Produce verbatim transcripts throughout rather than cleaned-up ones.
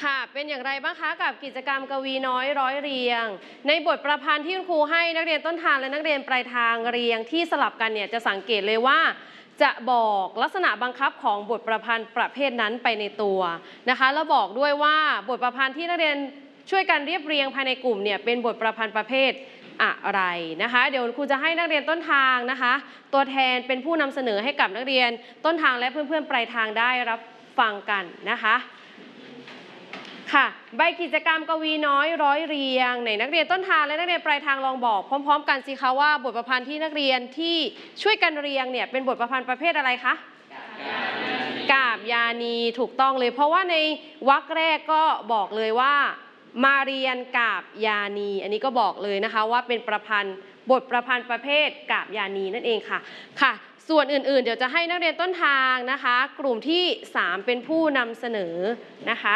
ค่ะเป็นอย่างไรบ้างคะกับกิจกรรมกวีน้อยร้อยเรียงในบทประพันธ์ที่คุณครูให้นักเรียนต้นทางและนักเรียนปลายทางเรียงที่สลับกันเนี่ยจะสังเกตเลยว่าจะบอกลักษณะบังคับของบทประพันธ์ประเภทนั้นไปในตัวนะคะแล้วบอกด้วยว่าบทประพันธ์ที่นักเรียนช่วยกันเรียบเรียงภายในกลุ่มเนี่ยเป็นบทประพันธ์ประเภทอะไรนะคะเดี๋ยวครูจะให้นักเรียนต้นทางนะคะตัวแทนเป็นผู้นำเสนอให้กับนักเรียนต้นทางและเพื่อนๆปลายทางได้รับฟังกันนะคะค่ะใบกิจกรรมกวีน้อยร้อยเรียงในนักเรียนต้นทางและนักเรียนปลายทางลองบอกพร้อมๆกันสิคะว่าบทประพันธ์ที่นักเรียนที่ช่วยกันเรียงเนี่ยเป็นบทประพันธ์ประเภทอะไรคะกาบยานีถูกต้องเลยเพราะว่าในวรรคแรกก็บอกเลยว่ามาเรียนกาบยานีอันนี้ก็บอกเลยนะคะว่าเป็นประพันธ์บทประพันธ์ประเภทกาบยานีนั่นเองค่ะค่ะส่วนอื่นๆเดี๋ยวจะให้นักเรียนต้นทางนะคะกลุ่มที่สามเป็นผู้นำเสนอนะคะ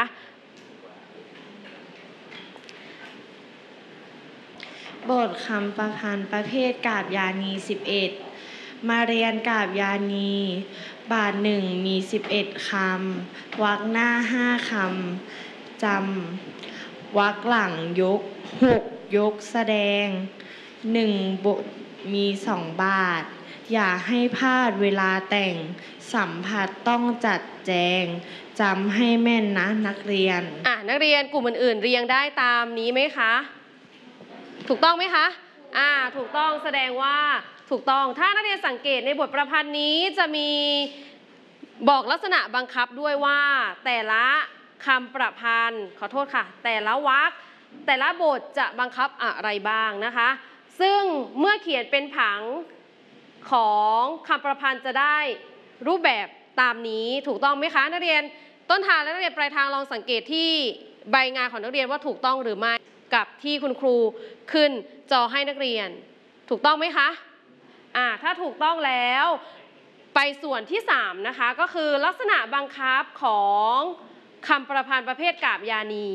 บทคำประพันธ์ประเภทกาบยานีสิบเอ็ดมาเรียนกาบยานีบาทหนึ่งมีสิบเอ็ดคำวรรคหน้าห้าคำจำวรรคหลังยกหกยกแสดงหนึ่งบทมีสองบาทอย่าให้พลาดเวลาแต่งสัมผัสต้องจัดแจงจำให้แม่นนะนักเรียนอ่ะนักเรียนกลุ่มอื่นๆเรียงได้ตามนี้ไหมคะถูกต้องไหมคะอ่าถูกต้องแสดงว่าถูกต้องถ้านักเรียนสังเกตในบทประพันธ์นี้จะมีบอกลักษณะบังคับด้วยว่าแต่ละคำประพันธ์ขอโทษค่ะแต่ละวรรคแต่ละบทจะบังคับอะไรบ้างนะคะซึ่งเมื่อเขียนเป็นผังของคำประพันธ์จะได้รูปแบบตามนี้ถูกต้องไหมคะนักเรียนต้นทางและนักเรียนปลายทางลองสังเกตที่ใบงานของนักเรียนว่าถูกต้องหรือไม่กับที่คุณครูขึ้นจอให้นักเรียนถูกต้องไหมคะอ่าถ้าถูกต้องแล้วไปส่วนที่สามนะคะก็คือลักษณะบังคับของคำประพันธ์ประเภทกาบยานี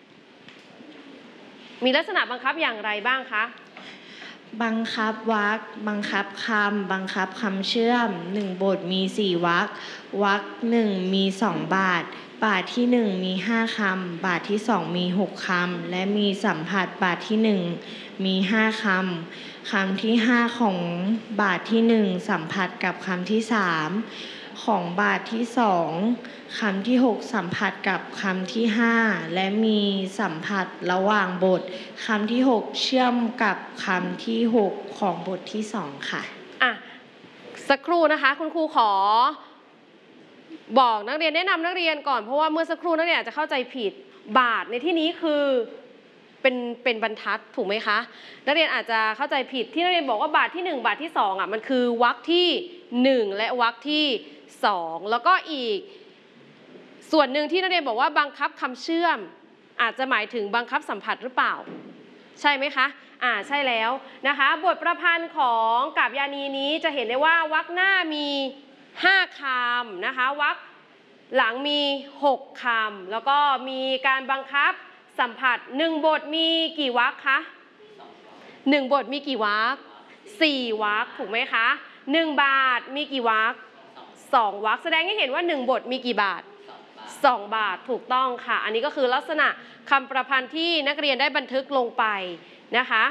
มีลักษณะบังคับอย่างไรบ้างคะบังคับวรรคบังคับคำบังคับคำเชื่อมหนึ่งบทมีสี่วรรควรรคหนึ่งมีสองบาทบาทที่หนึ่งมีห้าคำบาทที่สองมีหกคำและมีสัมผัสบาทที่หนึ่งมีห้าคำคำที่ห้าของบาทที่หนึ่งสัมผัสกับคำที่สามของบาทที่สองคำที่หกสัมผัสกับคำที่ห้าและมีสัมผัสระหว่างบทคำที่หกเชื่อมกับคำที่หกของบทที่สองค่ะอ่ะสักครู่นะคะคุณครูขอบอกนักเรียนแนะนำนักเรียนก่อนเพราะว่าเมื่อสักครู่นักเรียนอาจจะเข้าใจผิดบาทในที่นี้คือเป็นเป็นบรรทัดถูกไหมคะนักเรียนอาจจะเข้าใจผิดที่นักเรียนบอกว่าบาทที่หนึ่งบาทที่สองอ่ะมันคือวรรคที่หนึ่งและวรรคที่สองแล้วก็อีกส่วนหนึ่งที่นักเรียนบอกว่าบังคับคำเชื่อมอาจจะหมายถึงบังคับสัมผัสหรือเปล่าใช่ไหมคะอ่าใช่แล้วนะคะบทประพันธ์ของกาบยานีนี้จะเห็นได้ว่าวรรคหน้ามีห้าคำนะคะวรรคหลังมีหกคำแล้วก็มีการบังคับสัมผัสหนึ่งบทมีกี่วรรคคะหนึ่งบทมีกี่วรรคสี่วรรคถูกไหมคะหนึ่งบาทมีกี่วรรคสองวรรคแสดงให้เห็นว่าหนึ่งบทมีกี่บาทสองบาทถูกต้องค่ะอันนี้ก็คือลักษณะคำประพันธ์ที่นักเรียนได้บันทึกลงไปนะคะ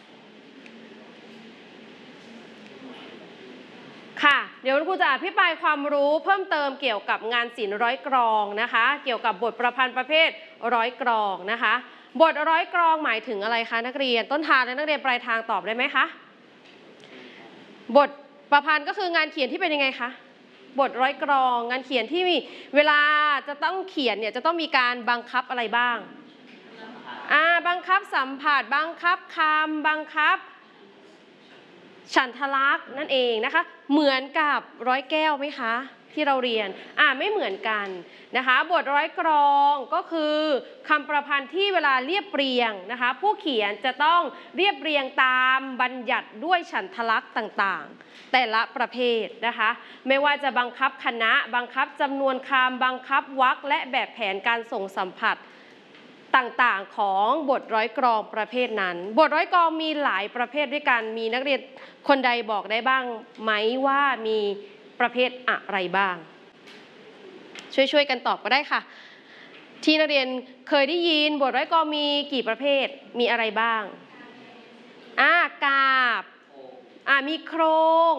ค่ะเดี๋ยวครูจะอภิปรายความรู้เพิ่มเติมเกี่ยวกับงานศิลป์ร้อยกรองนะคะเกี่ยวกับบทประพันธ์ประเภทร้อยกรองนะคะบทร้อยกรองหมายถึงอะไรคะนักเรียนต้นทางและนักเรียนปลายทางตอบได้ไหมคะบทประพันธ์ก็คืองานเขียนที่เป็นยังไงคะบทร้อยกรองงานเขียนที่มีเวลาจะต้องเขียนเนี่ยจะต้องมีการบังคับอะไรบ้างอ่าบังคับสัมผัสบังคับคำบังคับฉันทลักษณ์นั่นเองนะคะเหมือนกับร้อยแก้วไหมคะที่เราเรียนอ่าไม่เหมือนกันนะคะบทร้อยกรองก็คือคำประพันธ์ที่เวลาเรียบเรียงนะคะผู้เขียนจะต้องเรียบเรียงตามบัญญัติด้วยฉันทลักษณ์ต่างๆแต่ละประเภทนะคะไม่ว่าจะบังคับคณะบังคับจำนวนคำบังคับวรรคและแบบแผนการส่งสัมผัสต่างๆของบทร้อยกรองประเภทนั้นบทร้อยกรองมีหลายประเภทด้วยกันมีนักเรียนคนใดบอกได้บ้างไหมว่ามีประเภทอะไรบ้างช่วยๆกันตอบก็ได้ค่ะที่นักเรียนเคยได้ยินบทร้อยกลองมีกี่ประเภทมีอะไรบ้างอ่ากาบอ่ามีโครง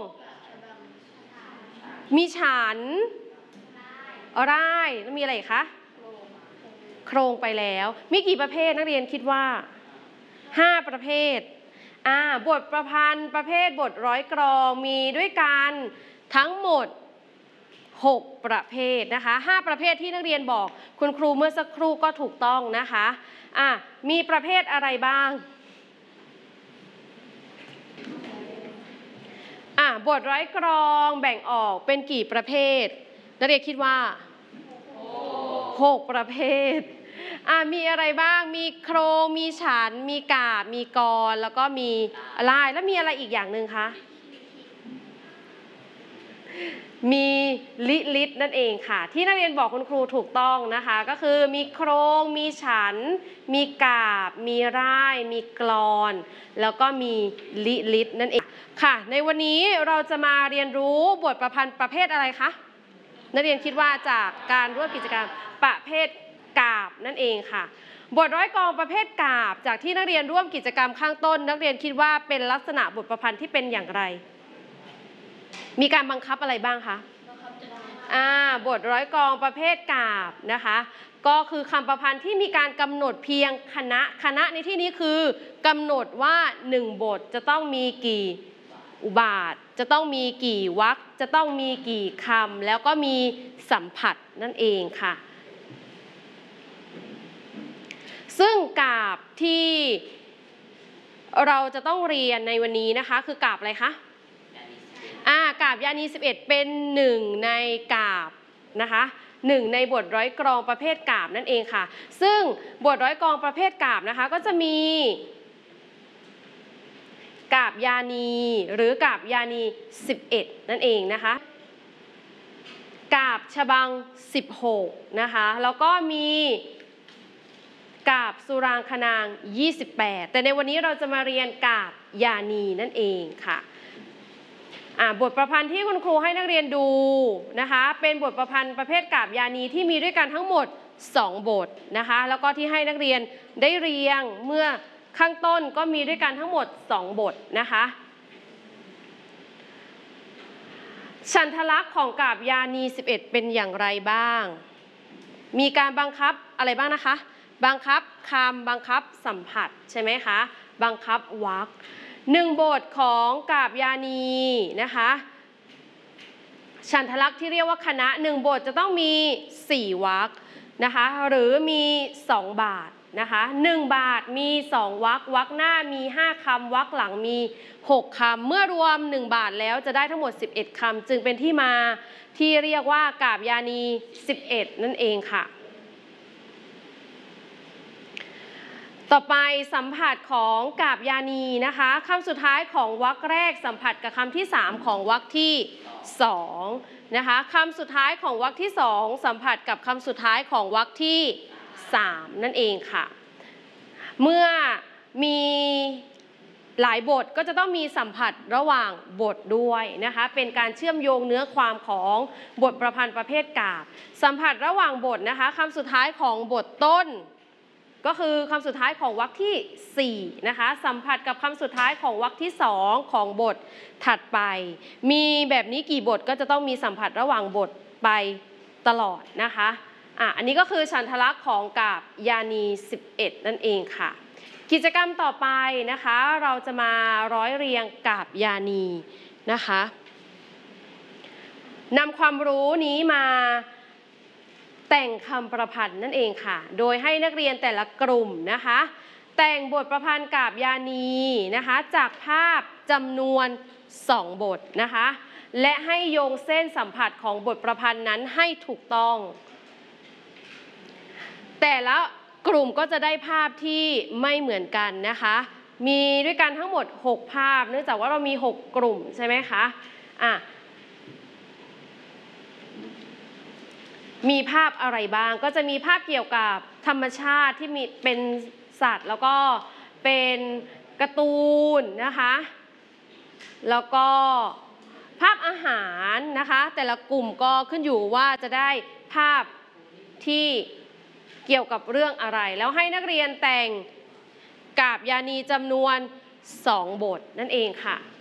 มีฉันร่ายแล้วมีอะไรอีกคะโครงไปแล้วมีกี่ประเภทนักเรียนคิดว่าห้าประเภทอ่าบทประพันธ์ประเภทบทร้อยกลองมีด้วยกันทั้งหมดหกประเภทนะคะห้าประเภทที่นักเรียนบอกคุณครูเมื่อสักครู่ก็ถูกต้องนะคะอ่ะมีประเภทอะไรบ้างอ่ะบทร้อยกลองแบ่งออกเป็นกี่ประเภทนักเรียนคิดว่าหกประเภทอ่ะมีอะไรบ้างมีโครงมีฉันมีกาบมีกรแล้วก็มีลายแล้วมีอะไรอีกอย่างหนึ่งคะมีลิลิตนั่นเองค่ะที่นักเรียนบอกคุณครูถูกต้องนะคะก็คือมีโครงมีฉันมีกาบมีร่ายมีกลอนแล้วก็มีลิลิตนั่นเองค่ะในวันนี้เราจะมาเรียนรู้บทประพันธ์ประเภทอะไรคะนักเรียนคิดว่าจากการร่วมกิจกรรมประเภทกาบนั่นเองค่ะบทร้อยกลองประเภทกาบจากที่นักเรียนร่วมกิจกรรมข้างต้นนักเรียนคิดว่าเป็นลักษณะบทประพันธ์ที่เป็นอย่างไรมีการบังคับอะไรบ้างคะอ่าบทร้อยกลองประเภทกาบนะคะก็คือคำประพันธ์ที่มีการกำหนดเพียงคณะคณะในที่นี้คือกำหนดว่าหนึ่งบทจะต้องมีกี่อุบาทจะต้องมีกี่วรรคจะต้องมีกี่คำแล้วก็มีสัมผัสนั่นเองค่ะซึ่งกาบที่เราจะต้องเรียนในวันนี้นะคะคือกาบอะไรคะอ่ากาบยานีสิบเอ็ดเป็นหนึ่งในกาบนะคะหนึ่งในบทร้อยกลองประเภทกาบนั่นเองค่ะซึ่งบทร้อยกลองประเภทกาบนะคะก็จะมีกาบยานีหรือกาบยานีสิบเอ็ดนั่นเองนะคะกาบฉบังสิบหกนะคะแล้วก็มีกาบสุรางคนางยี่สิบแปดแต่ในวันนี้เราจะมาเรียนกาบยานีนั่นเองค่ะบทประพันธ์ที่คุณครูให้นักเรียนดูนะคะเป็นบทประพันธ์ประเภทกาบยานีที่มีด้วยกันทั้งหมดสองบทนะคะแล้วก็ที่ให้นักเรียนได้เรียงเมื่อข้างต้นก็มีด้วยกันทั้งหมดสองบทนะคะฉันทลักษณ์ของกาบยานีสิบเอ็ดเป็นอย่างไรบ้างมีการบังคับอะไรบ้างนะคะบังคับคำบังคับสัมผัสใช่ไหมคะบังคับวรรคหนึ่งบทของกาบยานีนะคะฉันทลักษณ์ที่เรียกว่าคณะหนึ่งบทจะต้องมีสี่วรรคนะคะหรือมีสองบาทนะคะหนึ่งบาทมีสองวรรควรรคหน้ามีห้าคำวรรคหลังมีหกคำเมื่อรวมหนึ่งบาทแล้วจะได้ทั้งหมดสิบเอ็ดคำจึงเป็นที่มาที่เรียกว่ากาบยานีสิบเอ็ดนั่นเองค่ะต่อไปสัมผัสของกาบยานีนะคะคำสุดท้ายของวรรคแรกสัมผัสกับคำที่สามของวรรคที่สองนะคะคำสุดท้ายของวรรคที่สองสัมผัสกับคำสุดท้ายของวรรคที่สามนั่นเองค่ะเมื่อมีหลายบทก็จะต้องมีสัมผัสระหว่างบทด้วยนะคะเป็นการเชื่อมโยงเนื้อความของบทประพันธ์ประเภทกาบสัมผัสระหว่างบทนะคะคำสุดท้ายของบทต้นก็คือคำสุดท้ายของวรรคที่สี่นะคะสัมผัสกับคำสุดท้ายของวรรคที่สองของบทถัดไปมีแบบนี้กี่บทก็จะต้องมีสัมผัสระหว่างบทไปตลอดนะคะอ่ะอันนี้ก็คือฉันทลักษณ์ของกาบยานีสิบเอ็ดนั่นเองค่ะกิจกรรมต่อไปนะคะเราจะมาร้อยเรียงกาบยานีนะคะนำความรู้นี้มาแต่งคำประพันธ์นั่นเองค่ะโดยให้นักเรียนแต่ละกลุ่มนะคะแต่งบทประพันธ์กาบยานีนะคะจากภาพจำนวนสองบทนะคะและให้โยงเส้นสัมผัสของบทประพันธ์นั้นให้ถูกต้องแต่ละกลุ่มก็จะได้ภาพที่ไม่เหมือนกันนะคะมีด้วยกันทั้งหมดหกภาพเนื่องจากว่าเรามีหกกลุ่มใช่ไหมคะอ่ะมีภาพอะไรบ้างก็จะมีภาพเกี่ยวกับธรรมชาติที่มีเป็นสัตว์แล้วก็เป็นการ์ตูนนะคะแล้วก็ภาพอาหารนะคะแต่ละกลุ่มก็ขึ้นอยู่ว่าจะได้ภาพที่เกี่ยวกับเรื่องอะไร แล้วให้นักเรียนแต่งกาบยานีจำนวนสองบทนั่นเองค่ะ